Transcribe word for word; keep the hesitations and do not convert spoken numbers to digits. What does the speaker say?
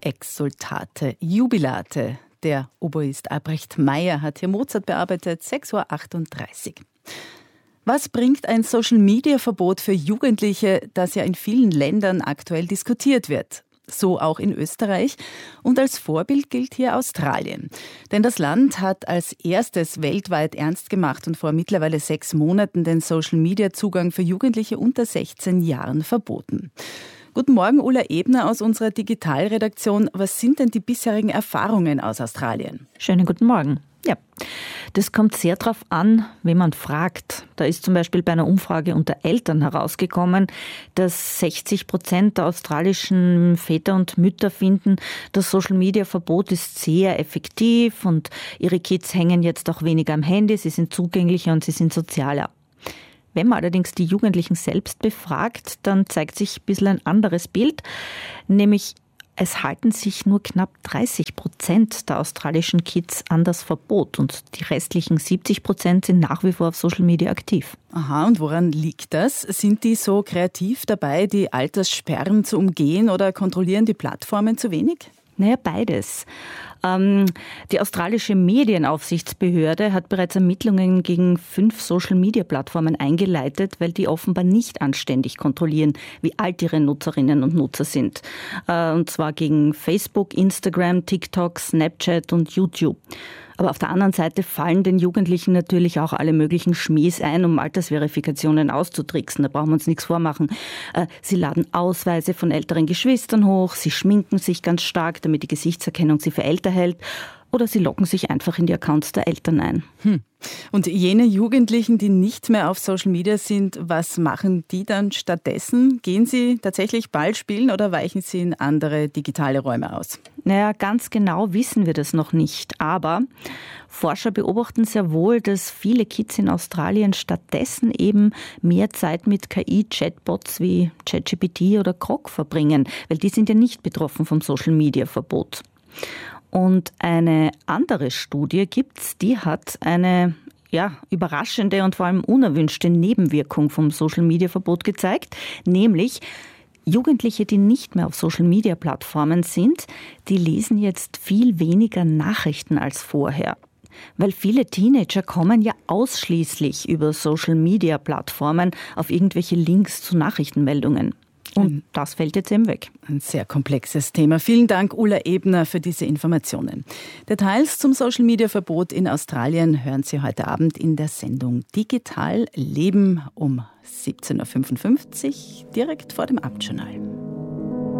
Exsultate, Jubilate. Der Oboist Albrecht Meier hat hier Mozart bearbeitet, sechs Uhr achtunddreißig. Was bringt ein Social-Media-Verbot für Jugendliche, das ja in vielen Ländern aktuell diskutiert wird? So auch in Österreich. Und als Vorbild gilt hier Australien. Denn das Land hat als erstes weltweit ernst gemacht und vor mittlerweile sechs Monaten den Social-Media-Zugang für Jugendliche unter sechzehn Jahren verboten. Guten Morgen, Ulla Ebner aus unserer Digitalredaktion. Was sind denn die bisherigen Erfahrungen aus Australien? Schönen guten Morgen. Ja, das kommt sehr darauf an, wen man fragt. Da ist zum Beispiel bei einer Umfrage unter Eltern herausgekommen, dass sechzig Prozent der australischen Väter und Mütter finden, das Social-Media-Verbot ist sehr effektiv und ihre Kids hängen jetzt auch weniger am Handy, sie sind zugänglicher und sie sind sozialer. Wenn man allerdings die Jugendlichen selbst befragt, dann zeigt sich ein bisschen ein anderes Bild, nämlich es halten sich nur knapp dreißig Prozent der australischen Kids an das Verbot und die restlichen siebzig Prozent sind nach wie vor auf Social Media aktiv. Aha, und woran liegt das? Sind die so kreativ dabei, die Alterssperren zu umgehen oder kontrollieren die Plattformen zu wenig? Naja, beides. Ähm, die australische Medienaufsichtsbehörde hat bereits Ermittlungen gegen fünf Social-Media-Plattformen eingeleitet, weil die offenbar nicht anständig kontrollieren, wie alt ihre Nutzerinnen und Nutzer sind. Äh, und zwar gegen Facebook, Instagram, TikTok, Snapchat und YouTube. Aber auf der anderen Seite fallen den Jugendlichen natürlich auch alle möglichen Schmähs ein, um Altersverifikationen auszutricksen. Da brauchen wir uns nichts vormachen. Sie laden Ausweise von älteren Geschwistern hoch, sie schminken sich ganz stark, damit die Gesichtserkennung sie für älter hält. Oder sie loggen sich einfach in die Accounts der Eltern ein. Hm. Und jene Jugendlichen, die nicht mehr auf Social Media sind, was machen die dann stattdessen? Gehen sie tatsächlich Ball spielen oder weichen sie in andere digitale Räume aus? Naja, ganz genau wissen wir das noch nicht. Aber Forscher beobachten sehr wohl, dass viele Kids in Australien stattdessen eben mehr Zeit mit K I-Chatbots wie ChatGPT oder Grok verbringen, weil die sind ja nicht betroffen vom Social-Media-Verbot. Und eine andere Studie gibt's, die hat eine ja, überraschende und vor allem unerwünschte Nebenwirkung vom Social-Media-Verbot gezeigt, nämlich Jugendliche, die nicht mehr auf Social-Media-Plattformen sind, die lesen jetzt viel weniger Nachrichten als vorher. Weil viele Teenager kommen ja ausschließlich über Social-Media-Plattformen auf irgendwelche Links zu Nachrichtenmeldungen. Und das fällt jetzt eben weg. Ein sehr komplexes Thema. Vielen Dank, Ulla Ebner, für diese Informationen. Details zum Social-Media-Verbot in Australien hören Sie heute Abend in der Sendung Digital Leben um siebzehn Uhr fünfundfünfzig, direkt vor dem Abendjournal.